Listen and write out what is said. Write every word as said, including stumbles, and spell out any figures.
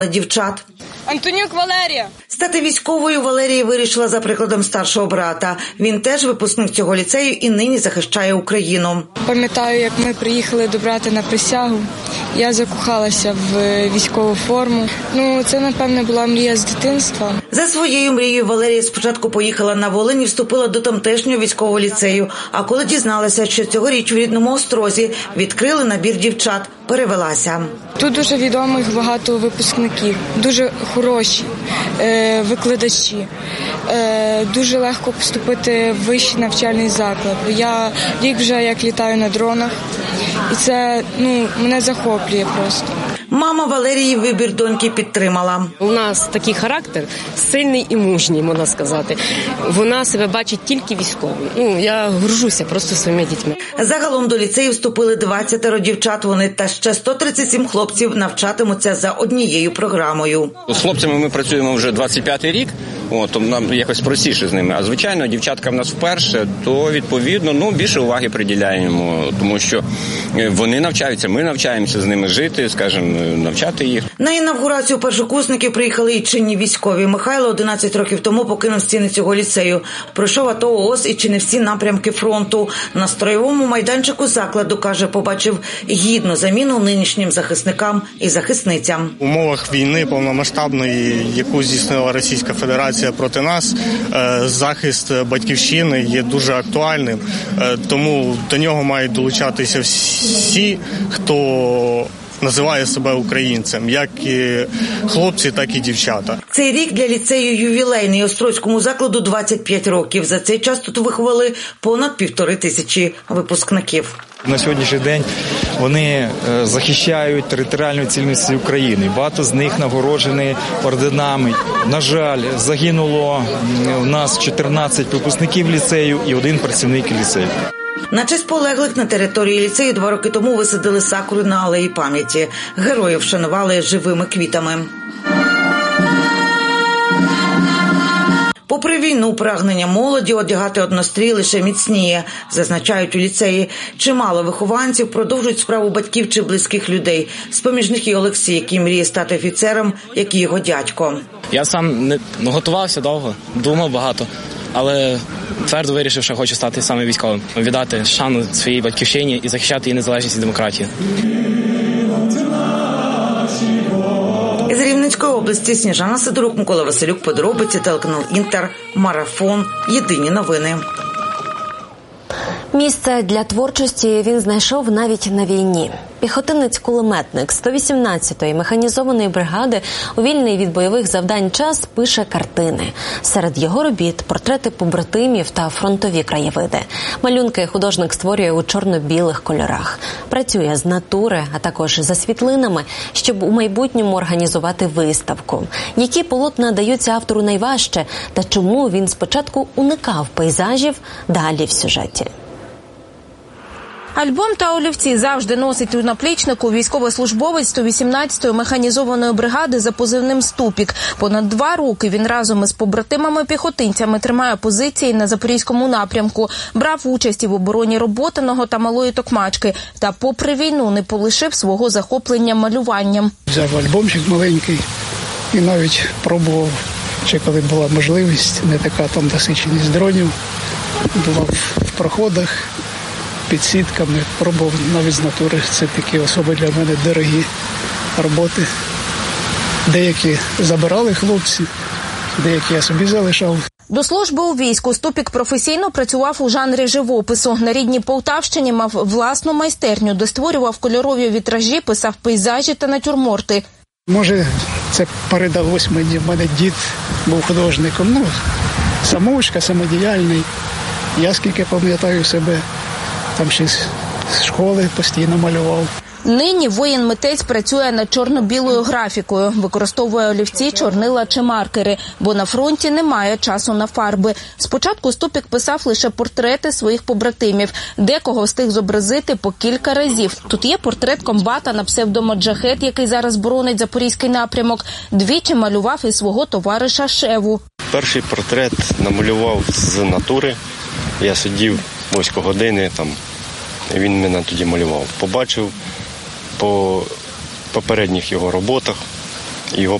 дівчат. Антонюк Валерія. Стати військовою Валерія вирішила за прикладом старшого брата. Він теж випускник цього ліцею і нині захищає Україну. Пам'ятаю, як ми приїхали до брата на присягу. Я закохалася в військову форму. Ну, це, напевне, була мрія з дитинства. За своєю мрією Валерія спочатку поїхала на Волинь і вступила до тамтешнього військового ліцею. А коли дізналася, що цьогоріч в рідному Острозі відкрили набір дівчат, перевелася. Тут дуже відомих багато випускників, дуже хороші е, викладачі. Е, дуже легко поступити в вищий навчальний заклад. Я рік вже як літаю на дронах, і це ну, мене захоплює просто. Мама Валерії вибір доньки підтримала. У нас такий характер сильний і мужній, можна сказати. Вона себе бачить тільки військовою. Ну, я горжуся просто своїми дітьми. Загалом до ліцею вступили двадцятеро дівчат. Вони та ще сто тридцять сім хлопців навчатимуться за однією програмою. З хлопцями ми працюємо вже двадцять п'ятий рік. От, нам якось простіше з ними. А звичайно, дівчатка в нас вперше, то відповідно, ну, більше уваги приділяємо, тому що вони навчаються, ми навчаємося з ними жити, скажімо, навчати їх. На інавгурацію першокурсників приїхали і чинні військові. Михайло одинадцять років тому покинув стіни цього ліцею. Пройшов АТО, ООС і чинив всі напрямки фронту. На строєвому майданчику закладу, каже, побачив гідну заміну нинішнім захисникам і захисницям. В умовах війни повномасштабної, яку здійснила Російська Федерація проти нас, захист батьківщини є дуже актуальним, тому до нього мають долучатися всі, хто називає себе українцем, як і хлопці, так і дівчата. Цей рік для ліцею ювілейний. Острозькому закладу двадцять п'ять років. За цей час тут виховали понад півтори тисячі випускників. На сьогоднішній день вони захищають територіальну цілісність України. Багато з них нагороджені орденами. На жаль, загинуло у нас чотирнадцять випускників ліцею і один працівник ліцею. На честь полеглих на території ліцею два роки тому висадили сакури на алеї пам'яті. Героїв вшанували живими квітами. Попри війну, прагнення молоді одягати однострій лише міцніє, зазначають у ліцеї. Чимало вихованців продовжують справу батьків чи близьких людей. З-поміж них і Олексій, який мріє стати офіцером, як і його дядько. Я сам не готувався довго, думав багато, але твердо вирішив, що хочу стати саме військовим, віддати шану своїй батьківщині і захищати її незалежність і демократію. Із Рівненської області Сніжана Сидорук, Микола Василюк, подробиці, телеканал Інтер, Марафон, Єдині новини. Місце для творчості він знайшов навіть на війні. Піхотинець-кулеметник сто вісімнадцятої механізованої бригади у вільний від бойових завдань час пише картини. Серед його робіт – портрети побратимів та фронтові краєвиди. Малюнки художник створює у чорно-білих кольорах. Працює з натури, а також за світлинами, щоб у майбутньому організувати виставку. Які полотна даються автору найважче та чому він спочатку уникав пейзажів, далі в сюжеті. Альбом та олівці завжди носить у наплічнику військовослужбовець сто вісімнадцятої механізованої бригади за позивним «Ступік». Понад два роки він разом із побратимами-піхотинцями тримає позиції на Запорізькому напрямку, брав участь в обороні Роботиного та Малої Токмачки та попри війну не полишив свого захоплення малюванням. Взяв альбомчик маленький і навіть пробував, чи коли була можливість, не така там насиченість дронів, була в проходах, під сітками, пробував навіть з натури. Це такі особи для мене дорогі роботи. Деякі забирали хлопці, деякі я собі залишав. До служби у війську Ступік професійно працював у жанрі живопису. На рідній Полтавщині мав власну майстерню, де створював кольорові вітражі, писав пейзажі та натюрморти. Може, це передалось мені. В мене дід був художником. Ну, самоучка, самодіяльний. Я скільки пам'ятаю себе, там ще з школи постійно малював. Нині воїн-митець працює над чорно-білою графікою, використовує олівці, чорнила чи маркери, бо на фронті немає часу на фарби. Спочатку Ступік писав лише портрети своїх побратимів, декого встиг зобразити по кілька разів. Тут є портрет комбата на псевдо-Моджахет, який зараз боронить Запорізький напрямок. Двічі малював і свого товариша Шеву. Перший портрет намалював з натури. Я сидів близько години, там, він мене тоді малював. Побачив по попередніх його роботах, його